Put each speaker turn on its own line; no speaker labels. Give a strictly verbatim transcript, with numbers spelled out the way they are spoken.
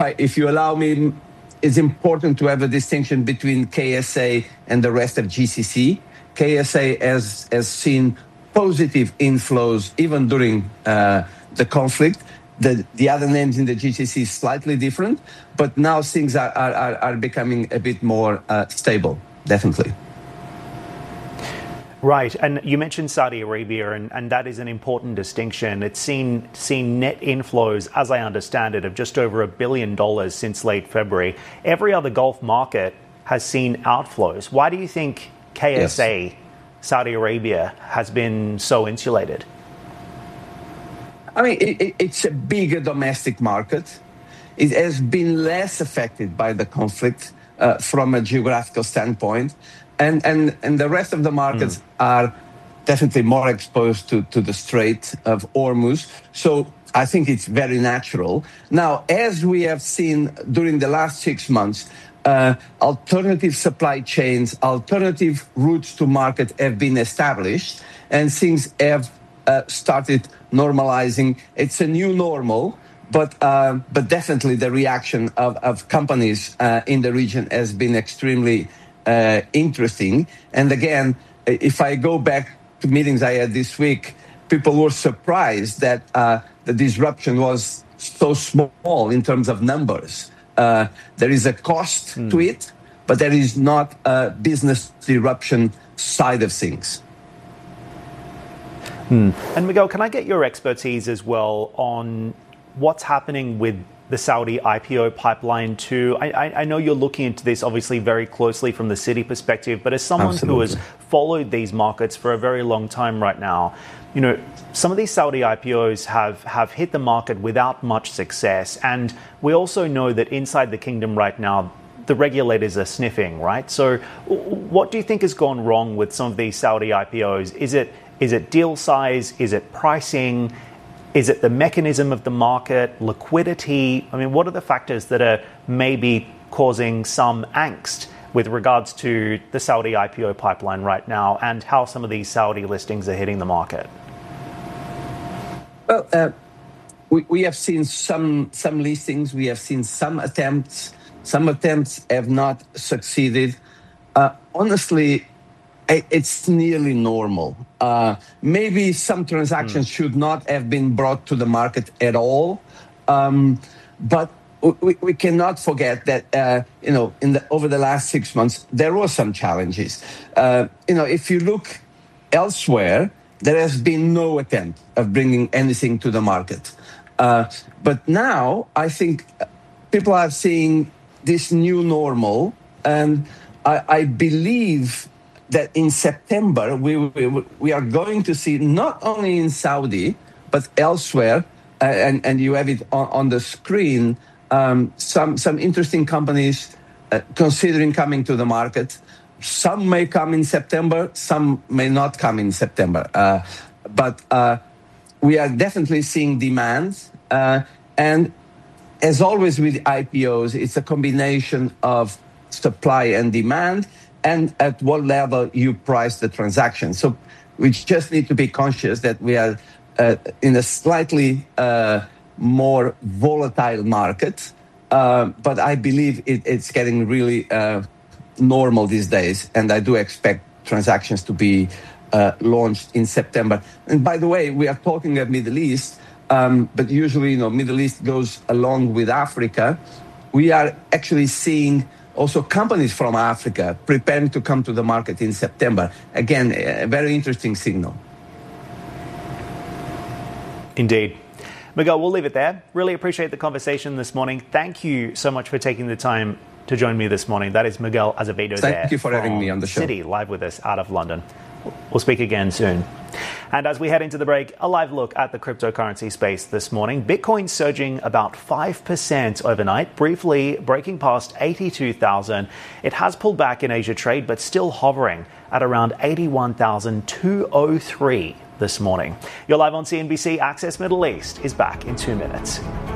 I, if you allow me, it's important to have a distinction between K S A and the rest of G C C. K S A has, has seen positive inflows even during uh, the conflict. The, the other names in the G C C is slightly different, but now things are, are, are becoming a bit more uh, stable, definitely.
Right, and you mentioned Saudi Arabia, and, and that is an important distinction. It's seen seen net inflows, as I understand it, of just over a billion dollars since late February. Every other Gulf market has seen outflows. Why do you think K S A, yes. Saudi Arabia, has been so insulated?
I mean, it, it's a bigger domestic market. It has been less affected by the conflict uh, from a geographical standpoint. And, and, and the rest of the markets mm. are definitely more exposed to, to the Strait of Hormuz. So I think it's very natural. Now, as we have seen during the last six months, uh, alternative supply chains, alternative routes to market have been established, and things have uh, started normalizing. It's a new normal, but uh, but definitely the reaction of, of companies uh, in the region has been extremely Uh, interesting. And again, if I go back to meetings I had this week, people were surprised that uh, the disruption was so small in terms of numbers. Uh, there is a cost mm. to it, but there is not a business disruption side of things.
Mm. And Miguel, can I get your expertise as well on what's happening with the Saudi I P O pipeline too? I, I, I know you're looking into this obviously very closely from the city perspective, but as someone Absolutely. who has followed these markets for a very long time right now, you know, some of these Saudi I P Os have, have hit the market without much success. And we also know that inside the kingdom right now, the regulators are sniffing, right? So what do you think has gone wrong with some of these Saudi I P Os? Is it is it deal size? Is it pricing? Is it the mechanism of the market, liquidity? I mean, what are the factors that are maybe causing some angst with regards to the Saudi I P O pipeline right now, and how some of these Saudi listings are hitting the market?
Well, uh, we, we have seen some some listings. We have seen some attempts. Some attempts have not succeeded. Uh, honestly, it's nearly normal. Uh, maybe some transactions mm. should not have been brought to the market at all. Um, but we, we cannot forget that, uh, you know, in the, over the last six months, there were some challenges. Uh, you know, if you look elsewhere, there has been no attempt of bringing anything to the market. Uh, but now I think people are seeing this new normal, and I, I believe that in September, we, we we are going to see, not only in Saudi, but elsewhere, uh, and, and you have it on, on the screen, um, some, some interesting companies uh, considering coming to the market. Some may come in September, some may not come in September. Uh, but uh, we are definitely seeing demand. Uh, and as always with I P Os, it's a combination of supply and demand, and at what level you price the transaction. So we just need to be conscious that we are uh, in a slightly uh, more volatile market, uh, but I believe it, it's getting really uh, normal these days, and I do expect transactions to be uh, launched in September. And by the way, we are talking about Middle East, um, but usually, you know, Middle East goes along with Africa. We are actually seeing also companies from Africa preparing to come to the market in September. Again, a very interesting signal.
Indeed. Miguel, we'll leave it there. Really appreciate the conversation this morning. Thank you so much for taking the time to join me this morning. That is Miguel Azevedo.
Thank
there
you for having me on the show.
Citi, live with us out of London. We'll speak again soon. And as we head into the break, a live look at the cryptocurrency space this morning. Bitcoin surging about five percent overnight, briefly breaking past eighty-two thousand. It has pulled back in Asia trade, but still hovering at around eighty-one thousand two hundred three this morning. You're live on C N B C. Access Middle East is back in two minutes.